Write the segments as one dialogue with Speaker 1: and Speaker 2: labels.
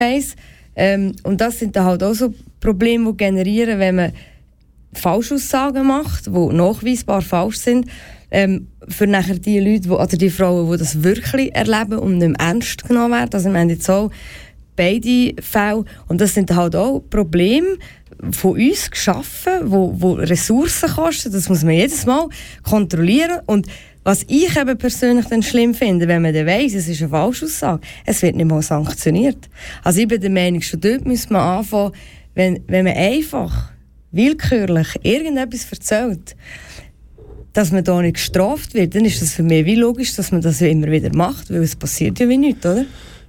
Speaker 1: weiss. Und das sind dann halt auch so Probleme, die generieren, wenn man Falschaussagen macht, die nachweisbar falsch sind, für nachher die Leute, oder die Frauen, die das wirklich erleben und nicht mehr ernst genommen werden. Also wir haben jetzt auch beide Fälle. Und das sind halt auch Probleme von uns geschaffen, wo Ressourcen kosten. Das muss man jedes Mal kontrollieren. Und was ich eben persönlich dann schlimm finde, wenn man dann weiss, es ist eine Falschaussage, es wird nicht mal sanktioniert. Also ich bin der Meinung, schon dort müsste man anfangen, wenn man einfach willkürlich irgendetwas erzählt, dass man da nicht gestraft wird, dann ist das für mich wie logisch, dass man das ja immer wieder macht, weil es passiert ja wie nichts, oder?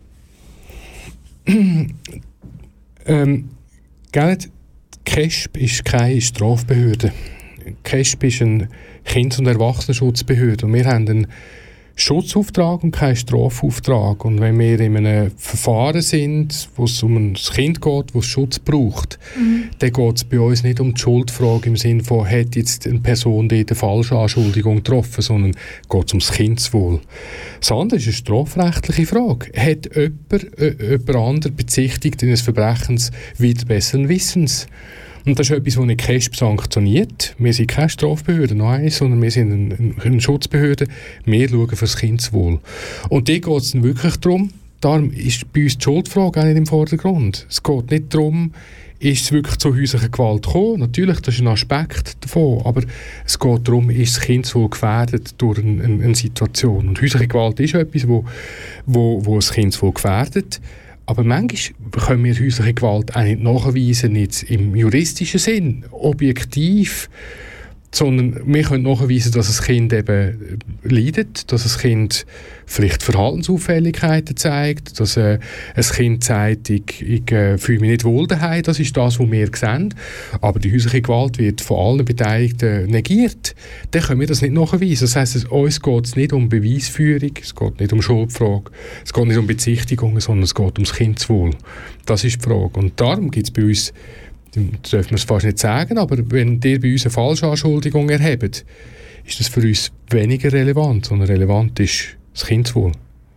Speaker 2: KESB ist keine Strafbehörde. KESB ist eine Kindes- und Erwachsenenschutzbehörde und wir haben einen Schutzauftrag und keinen Strafauftrag. Und wenn wir in einem Verfahren sind, wo es um ein Kind geht, das Schutz braucht, dann geht es bei uns nicht um die Schuldfrage im Sinne von, hat jetzt eine Person die eine falsche Anschuldigung getroffen, sondern geht es ums Kindeswohl. Das andere ist eine strafrechtliche Frage. Hat jemand anderen bezichtigt eines Verbrechens wieder besseren Wissens? Und das ist etwas, das nicht KESB sanktioniert. Wir sind keine Strafbehörde, sondern wir sind eine Schutzbehörde. Wir schauen für das Kindeswohl. Und da geht es dann wirklich darum ist bei uns die Schuldfrage auch nicht im Vordergrund. Es geht nicht darum, ist es wirklich zu häuslicher Gewalt gekommen. Natürlich, das ist ein Aspekt davon. Aber es geht darum, ist das Kindeswohl gefährdet durch eine Situation. Und häusliche Gewalt ist etwas, wo das Kindeswohl gefährdet. Aber manchmal können wir häusliche Gewalt auch nicht nachweisen, nicht im juristischen Sinn, objektiv, sondern wir können nachweisen, dass das Kind eben leidet, dass das Kind vielleicht Verhaltensauffälligkeiten zeigt, dass ein Kind sagt, ich fühle mich nicht wohl daheim, das ist das, was wir sehen. Aber die häusliche Gewalt wird von allen Beteiligten negiert. Dann können wir das nicht nachweisen. Das heisst, uns geht es nicht um Beweisführung, es geht nicht um Schuldfrage, es geht nicht um Bezichtigungen, sondern es geht ums Kindeswohl. Das ist die Frage. Und darum gibt es bei uns, das dürfen wir es fast nicht sagen, aber wenn ihr bei uns eine Falschanschuldigung erhebt, ist das für uns weniger relevant, sondern relevant ist das Kindeswohl.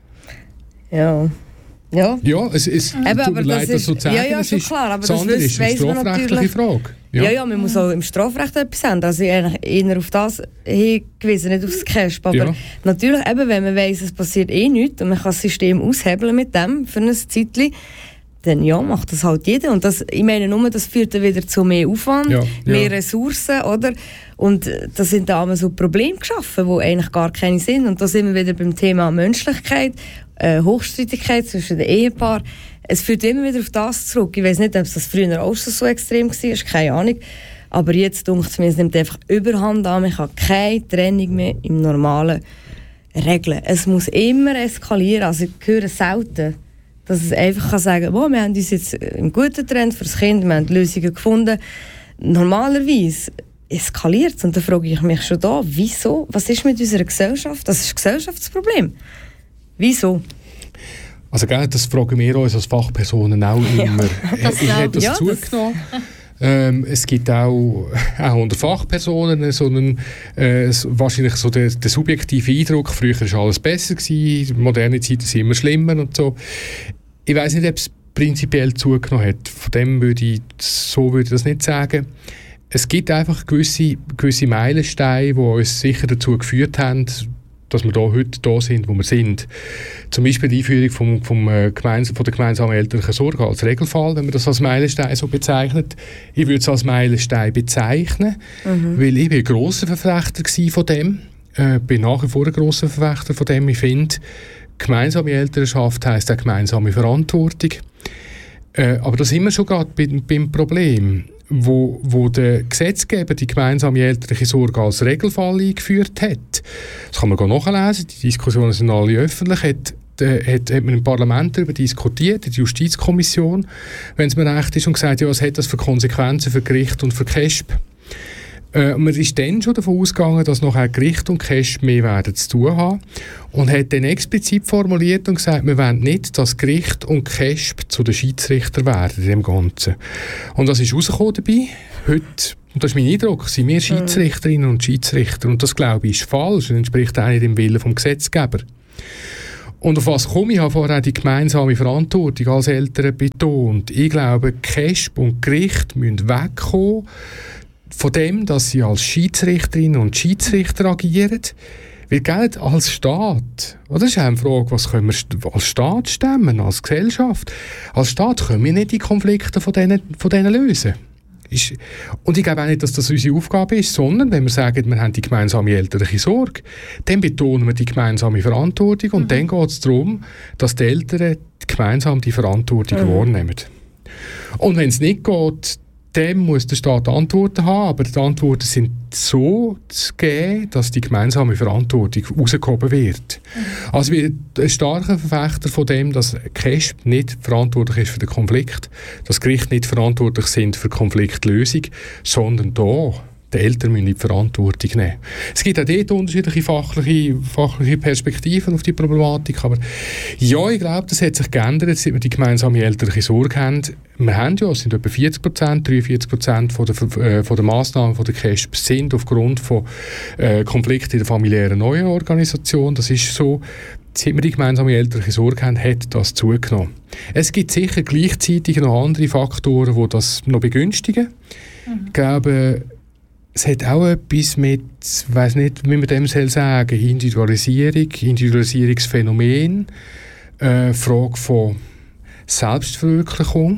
Speaker 1: Ja. Ja,
Speaker 2: es tut mir leid, das so zu sagen.
Speaker 1: Ja, schon klar, aber
Speaker 2: das andere ist eine strafrechtliche Frage.
Speaker 1: Ja, man muss auch im Strafrecht etwas ändern. Also ich habe eher auf das hingewiesen, nicht aufs KESB. Aber natürlich, eben, wenn man weiss, es passiert nichts und man kann das System aushebeln mit dem für ein Zeitchen, dann macht das halt jeder. Und das, ich meine nur, das führt dann wieder zu mehr Aufwand, mehr Ressourcen, oder? Und das sind da so Probleme geschaffen, die eigentlich gar keine sind. Und da sind wir wieder beim Thema Menschlichkeit, Hochstreitigkeit zwischen den Ehepaaren. Es führt immer wieder auf das zurück. Ich weiss nicht, ob das früher auch schon so extrem war, keine Ahnung. Aber jetzt denke ich mir, es nimmt einfach Überhand an. Man kann keine Trennung mehr im normalen regeln. Es muss immer eskalieren. Also ich höre selten, dass es einfach kann sagen, wir haben uns jetzt einen guten Trend für das Kind, wir haben Lösungen gefunden. Normalerweise eskaliert es. Und dann frage ich mich schon da, wieso? Was ist mit unserer Gesellschaft? Das ist ein Gesellschaftsproblem. Wieso?
Speaker 2: Also das fragen wir uns als Fachpersonen auch immer. Ich hätte das zugenommen. Es gibt auch unter Fachpersonen wahrscheinlich so der subjektive Eindruck, früher war alles besser gewesen, moderne Zeiten sind immer schlimmer und so. Ich weiss nicht, ob es prinzipiell zugenommen hat. Von dem würde ich das nicht sagen. Es gibt einfach gewisse Meilensteine, die uns sicher dazu geführt haben, dass wir heute da sind, wo wir sind. Zum Beispiel die Einführung von der gemeinsamen elterlichen Sorge als Regelfall, wenn man das als Meilenstein so bezeichnet. Ich würde es als Meilenstein bezeichnen, weil ich ein grosser Verfechter von dem. Bin nach wie vor ein grosser Verfechter von dem. Ich finde, gemeinsame Elternschaft heisst auch gemeinsame Verantwortung. Aber da sind wir schon gerade beim Problem, wo der Gesetzgeber die gemeinsame elterliche Sorge als Regelfall eingeführt hat. Das kann man nachlesen, die Diskussionen sind alle öffentlich, hat man im Parlament darüber diskutiert, in der Justizkommission, wenn es mir recht ist, und gesagt, was hat das für Konsequenzen für Gericht und für KESB. Man ist dann schon davon ausgegangen, dass nachher Gericht und KESB mehr werden zu tun haben und hat dann explizit formuliert und gesagt, wir wollen nicht, dass Gericht und KESB zu den Schiedsrichtern werden in dem Ganzen. Und das ist rausgekommen dabei. Heute, und das ist mein Eindruck, sind wir Schiedsrichterinnen und Schiedsrichter. Und das, glaube ich, ist falsch und entspricht auch nicht dem Willen vom Gesetzgeber. Und auf was komme ich? Ich habe vorher die gemeinsame Verantwortung als Eltern betont. Ich glaube, KESB und Gericht müssen wegkommen von dem, dass sie als Schiedsrichterinnen und Schiedsrichter agieren. Weil Geld als Staat, oder? Das ist eine Frage, was können wir als Staat stemmen, als Gesellschaft. Als Staat können wir nicht die Konflikte von denen lösen. Und ich glaube auch nicht, dass das unsere Aufgabe ist, sondern wenn wir sagen, wir haben die gemeinsame elterliche Sorge, dann betonen wir die gemeinsame Verantwortung und dann geht es darum, dass die Eltern gemeinsam die Verantwortung wahrnehmen. Und wenn es nicht geht, dann muss der Staat Antworten haben, aber die Antworten sind so zu geben, dass die gemeinsame Verantwortung rausgehoben wird. Also ich bin ein starker Verfechter von dem, dass KESB nicht verantwortlich ist für den Konflikt, dass Gerichte nicht verantwortlich sind für Konfliktlösung, sondern da die Eltern müssen die Verantwortung nehmen. Es gibt auch dort unterschiedliche fachliche Perspektiven auf die Problematik, aber ja, ich glaube, das hat sich geändert, seit wir die gemeinsame elterliche Sorge haben. Wir haben ja, es sind etwa 43% von der Massnahmen von der KESB sind aufgrund von Konflikten in der familiären neuen Organisation. Das ist so. Seit wir die gemeinsame elterliche Sorge haben, hat das zugenommen. Es gibt sicher gleichzeitig noch andere Faktoren, die das noch begünstigen. Ich glaube, es hat auch etwas mit, ich weiss nicht, wie man dem sagen soll, Individualisierungsphänomen, Frage von Selbstverwirklichung,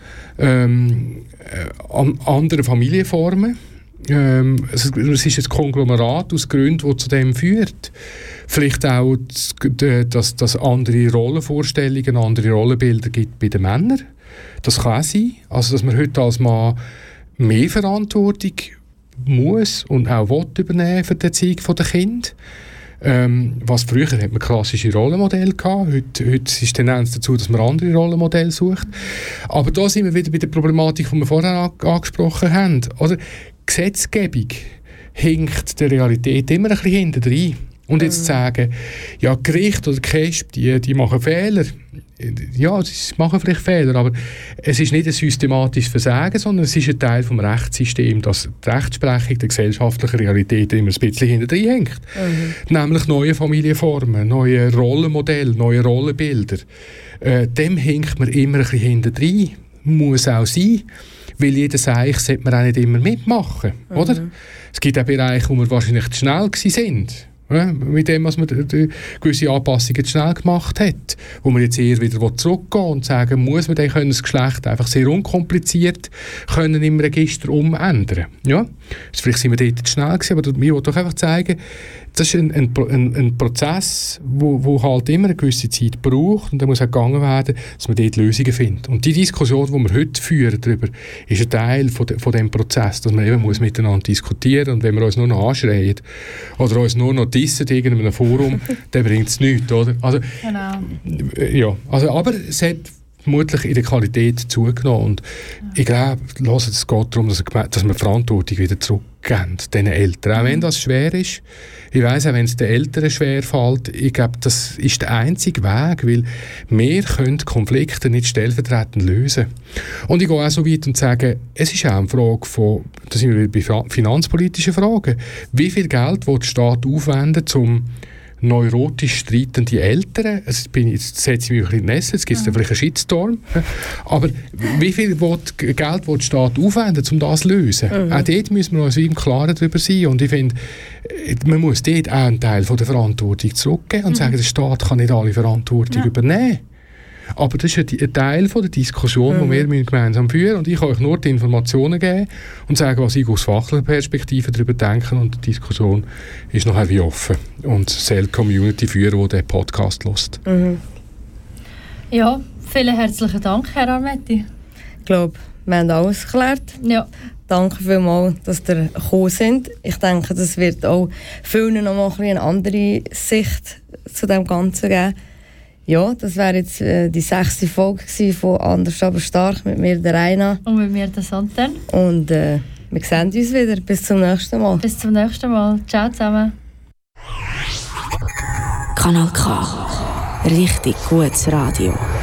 Speaker 2: andere Familienformen. Es ist ein Konglomerat aus Gründen, die zu dem führt. Vielleicht auch, dass es andere Rollenvorstellungen, andere Rollenbilder gibt bei den Männern. Das kann auch sein. Also, dass man heute als Mann mehr Verantwortung muss und auch will übernehmen für die Erziehung der Kinder. Was früher hat man klassische Rollenmodelle gehabt. Heute ist die Tendenz dazu, dass man andere Rollenmodelle sucht. Aber da sind wir wieder bei der Problematik, die wir vorher angesprochen haben. Oder? Gesetzgebung hinkt der Realität immer ein bisschen hinterher. Und jetzt zu sagen, ja, Gericht oder KESB, die machen Fehler. Ja, sie machen vielleicht Fehler, aber es ist nicht ein systematisches Versagen, sondern es ist ein Teil des Rechtssystems, dass die Rechtsprechung der gesellschaftlichen Realität immer ein bisschen hinterher hängt. Nämlich neue Familienformen, neue Rollenmodelle, neue Rollenbilder. Dem hängt man immer ein bisschen hinterher. Muss auch sein, weil jeder Seich sollte man auch nicht immer mitmachen, oder? Es gibt auch Bereiche, wo wir wahrscheinlich zu schnell sind. Ja, mit dem, was man gewisse Anpassungen schnell gemacht hat, wo man jetzt eher wieder zurückgehen und sagen, muss man dann das Geschlecht einfach sehr unkompliziert können im Register umändern. Ja? Vielleicht sind wir dort zu schnell gewesen, aber ich will doch einfach zeigen, das ist ein Prozess, wo halt immer eine gewisse Zeit braucht und dann muss auch gegangen werden, dass man dort Lösungen findet. Und die Diskussion, die wir heute führen darüber, ist ein Teil von dem Prozess, dass man eben muss miteinander diskutieren und wenn wir uns nur noch anschreien oder uns nur noch dissen in irgendeinem Forum, dann bringt es nichts, oder? Also, genau. Ja, also, aber es hat vermutlich in der Qualität zugenommen und ich glaube, es geht darum, dass wir Verantwortung wieder zurückgeben, den Eltern, auch wenn das schwer ist. Ich weiss auch, wenn es den Eltern schwer fällt, ich glaube, das ist der einzige Weg, weil wir können Konflikte nicht stellvertretend lösen. Und ich gehe auch so weit und sage, es ist auch eine Frage von, da sind wir bei finanzpolitischen Fragen, wie viel Geld will der Staat aufwenden, um neurotisch streitende Eltern, also jetzt setze ich mich ein bisschen in die Nässe, jetzt gibt es vielleicht einen Shitstorm, aber wie viel Geld will der Staat aufwenden, um das zu lösen? Auch dort müssen wir uns im Klaren darüber sein und ich finde, man muss dort auch einen Teil von der Verantwortung zurückgeben und sagen, der Staat kann nicht alle Verantwortung übernehmen. Aber das ist ein Teil von der Diskussion, die wir gemeinsam führen. Und ich kann euch nur die Informationen geben und sagen, was ich aus fachlicher Perspektive darüber denke. Und die Diskussion ist nachher wie offen. Und soll die Community führen, die diesen Podcast hört.
Speaker 3: Ja, vielen herzlichen Dank, Herr Armetti.
Speaker 1: Ich glaube, wir haben alles geklärt. Ja. Danke vielmals, dass ihr gekommen sind. Ich denke, das wird auch vielen noch mal eine andere Sicht zu dem Ganzen geben. Ja, das wäre jetzt die 6. Folge von «Anders aber stark» mit mir, der Reina.
Speaker 3: Und mit mir, der Santen.
Speaker 1: Und wir sehen uns wieder. Bis zum nächsten Mal.
Speaker 3: Bis zum nächsten Mal. Ciao zusammen.
Speaker 4: Kanal K. Richtig gutes Radio.